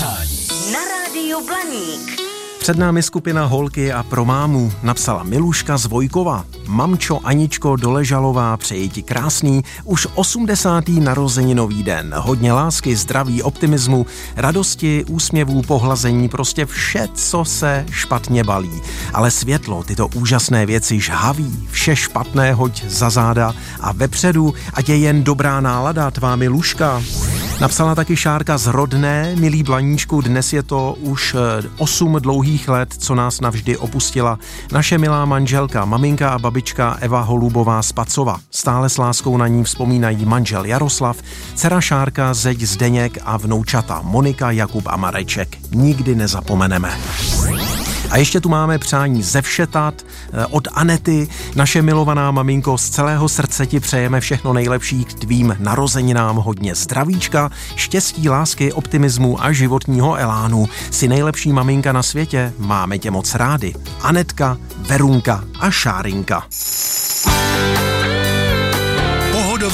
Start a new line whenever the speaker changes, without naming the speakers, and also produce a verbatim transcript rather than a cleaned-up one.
přání
na rádiu Blaník.
Před námi skupina Holky a pro mámu napsala Miluška z Vojkova. Mamčo Aničko Doležalová, přeji ti krásný, už osmdesátý narozeninový den. Hodně lásky, zdraví, optimismu, radosti, úsměvů, pohlazení, prostě vše, co se špatně balí. Ale světlo, tyto úžasné věci žhaví, vše špatné hoď za záda a vepředu, ať je jen dobrá nálada, tvá Miluška. Napsala taky Šárka z Rodné, milý Blaníčku, dnes je to už osm dlouhých let, co nás navždy opustila naše milá manželka, maminka a babička Eva Holubová z Pacova. Stále s láskou na ní vzpomínají manžel Jaroslav, dcera Šárka, zeď Zdeněk a vnoučata Monika, Jakub a Mareček. Nikdy nezapomeneme. A ještě tu máme přání ze Všetat od Anety. Naše milovaná maminko, z celého srdce ti přejeme všechno nejlepší k tvým narozeninám, hodně zdravíčka, štěstí, lásky, optimismu a životního elánu. Jsi nejlepší maminka na světě, máme tě moc rádi. Anetka, Verunka a Šárinka.